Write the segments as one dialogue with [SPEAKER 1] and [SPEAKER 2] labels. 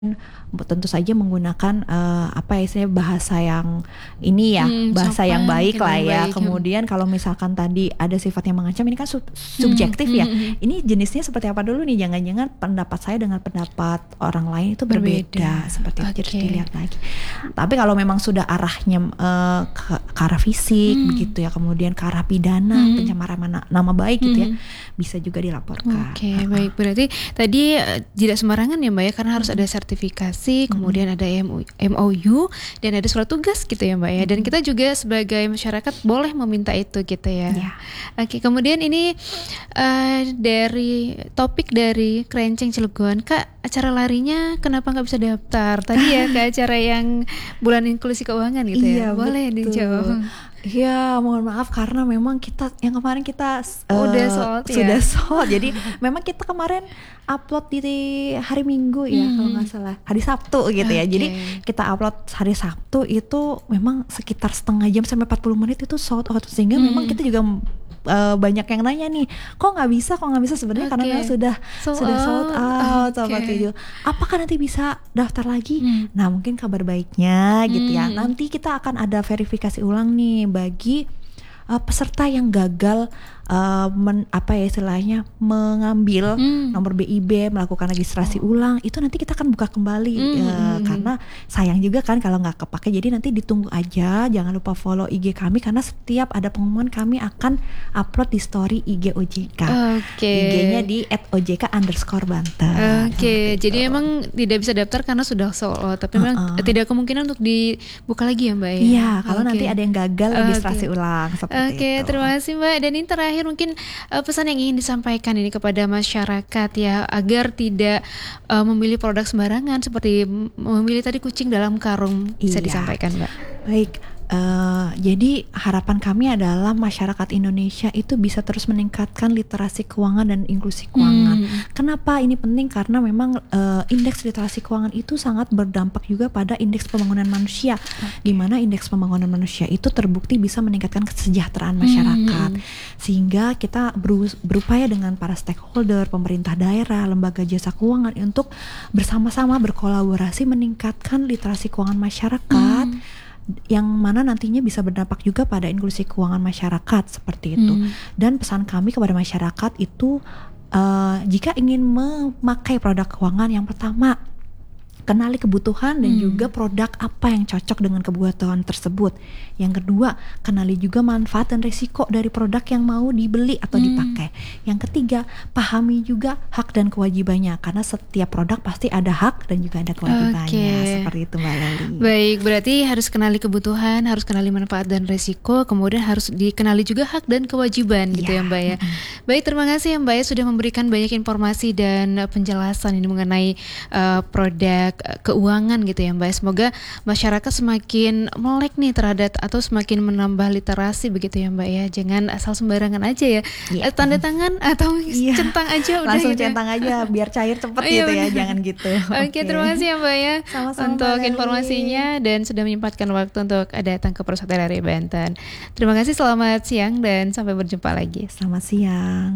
[SPEAKER 1] tentu saja menggunakan apa ya istilahnya bahasa yang ini ya, bahasa yang
[SPEAKER 2] Sopan
[SPEAKER 1] baik
[SPEAKER 2] mungkin
[SPEAKER 1] lah
[SPEAKER 2] yang
[SPEAKER 1] ya.
[SPEAKER 2] baik.
[SPEAKER 1] Kemudian kalau misalkan tadi ada sifat yang mengancam, ini kan subjektif ya. Ini jenisnya seperti apa dulu nih? Jangan-jangan pendapat saya dengan pendapat orang lain itu berbeda. Seperti itu harus dilihat lagi. Tapi kalau memang sudah arahnya ke arah fisik begitu ya, kemudian ke arah pidana, pencemaran nama baik gitu ya, bisa juga dilaporkan.
[SPEAKER 2] Oke, baik. Berarti tadi tidak sembarangan ya Mbak ya, karena harus ada sertifikasi, kemudian ada MOU, dan ada surat tugas gitu ya Mbak ya. Dan kita juga sebagai masyarakat boleh meminta itu gitu ya. Oke, kemudian ini dari topik dari Kerenceng Cilegon, Kak, acara larinya kenapa nggak bisa daftar? Tadi ya ke acara yang bulan inklusi keuangan gitu ya. Boleh dijawab.
[SPEAKER 1] Iya, mohon maaf karena memang kita yang kemarin kita
[SPEAKER 2] sudah
[SPEAKER 1] sold. Jadi memang kita kemarin upload di hari Minggu ya, kalau nggak salah hari Sabtu gitu ya. Jadi kita upload hari Sabtu itu memang sekitar setengah jam sampai 40 menit itu sold out, sehingga memang kita juga banyak yang nanya nih, kok nggak bisa sebenarnya karena memang sudah sold out seperti itu. Apakah nanti bisa daftar lagi? Nah, mungkin kabar baiknya gitu ya, nanti kita akan ada verifikasi ulang nih bagi peserta yang gagal mengambil nomor BIB, melakukan registrasi ulang, itu nanti kita akan buka kembali karena sayang juga kan kalau nggak kepake. Jadi nanti ditunggu aja, jangan lupa follow IG kami karena setiap ada pengumuman kami akan upload di story IG OJK. IG-nya di @ojk_Banten.
[SPEAKER 2] Jadi memang tidak bisa daftar karena sudah sold out, tapi memang tidak kemungkinan untuk dibuka lagi ya Mbak ya.
[SPEAKER 1] Iya, kalau nanti ada yang gagal registrasi ulang seperti itu.
[SPEAKER 2] Terima kasih Mbak. Dan ini terakhir mungkin pesan yang ingin disampaikan ini kepada masyarakat ya, agar tidak memilih produk sembarangan seperti memilih tadi kucing dalam karung, bisa disampaikan Mbak.
[SPEAKER 1] Baik. Jadi harapan kami adalah masyarakat Indonesia itu bisa terus meningkatkan literasi keuangan dan inklusi keuangan. Kenapa ini penting? Karena memang indeks literasi keuangan itu sangat berdampak juga pada indeks pembangunan manusia, di mana indeks pembangunan manusia itu terbukti bisa meningkatkan kesejahteraan masyarakat. Sehingga kita berupaya dengan para stakeholder, pemerintah daerah, lembaga jasa keuangan untuk bersama-sama berkolaborasi meningkatkan literasi keuangan masyarakat, yang mana nantinya bisa berdampak juga pada inklusi keuangan masyarakat seperti itu. Dan pesan kami kepada masyarakat itu jika ingin memakai produk keuangan, yang pertama kenali kebutuhan dan juga produk apa yang cocok dengan kebutuhan tersebut. Yang kedua, kenali juga manfaat dan risiko dari produk yang mau dibeli atau dipakai. Yang ketiga, pahami juga hak dan kewajibannya, karena setiap produk pasti ada hak dan juga ada kewajibannya. Seperti itu Mbak Leli.
[SPEAKER 2] Baik, berarti harus kenali kebutuhan, harus kenali manfaat dan risiko, kemudian harus dikenali juga hak dan kewajiban gitu ya Mbak ya. Baik, terima kasih ya Mbak ya sudah memberikan banyak informasi dan penjelasan ini mengenai produk keuangan gitu ya Mbak. Semoga masyarakat semakin melek nih terhadap atau semakin menambah literasi begitu ya Mbak ya. Jangan asal sembarangan aja ya. Tanda tangan atau centang aja udah
[SPEAKER 1] langsung
[SPEAKER 2] gitu.
[SPEAKER 1] Centang aja biar cair cepet gitu ya. Jangan gitu.
[SPEAKER 2] Terima kasih ya Mbak ya.
[SPEAKER 1] Sama-sama
[SPEAKER 2] untuk
[SPEAKER 1] Mbak
[SPEAKER 2] informasinya dan sudah menyempatkan waktu untuk datang ke Persatuan RI Banten. Terima kasih, selamat siang dan sampai berjumpa lagi.
[SPEAKER 1] Selamat siang.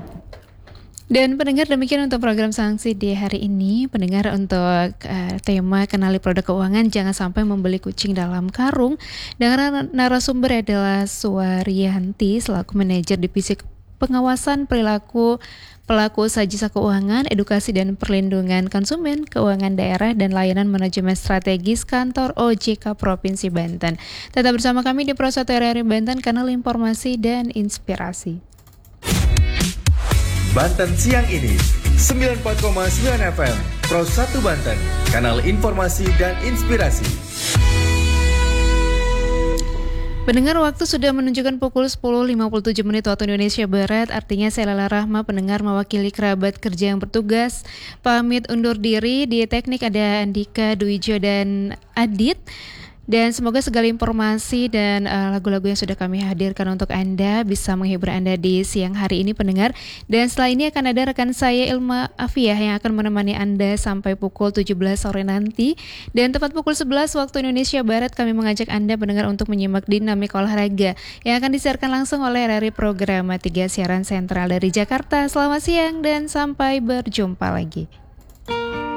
[SPEAKER 2] Dan pendengar, demikian untuk program Sanksi di hari ini. Pendengar, untuk tema kenali produk keuangan, jangan sampai membeli kucing dalam karung. Dan narasumber adalah Suwaryanti selaku manajer divisi pengawasan perilaku pelaku usaha jasa keuangan, edukasi dan perlindungan konsumen, keuangan daerah dan layanan manajemen strategis kantor OJK Provinsi Banten. Tetap bersama kami di Persatuan RI Banten, kanal informasi dan inspirasi.
[SPEAKER 3] Banten siang ini 94,9 FM Pro 1 Banten, kanal informasi dan inspirasi.
[SPEAKER 2] Pendengar, waktu sudah menunjukkan pukul 10.57 menit waktu Indonesia Barat. Artinya saya Lala Rahma, pendengar mewakili kerabat kerja yang bertugas, pamit undur diri. Di teknik ada Andika, Duijo dan Adit. Dan semoga segala informasi dan lagu-lagu yang sudah kami hadirkan untuk Anda bisa menghibur Anda di siang hari ini pendengar. Dan setelah ini akan ada rekan saya Ilma Afiah yang akan menemani Anda sampai pukul 17 sore nanti. Dan tepat pukul 11 waktu Indonesia Barat kami mengajak Anda pendengar untuk menyimak dinamika olahraga yang akan disiarkan langsung oleh RRI Program 3 Siaran Sentral dari Jakarta. Selamat siang dan sampai berjumpa lagi.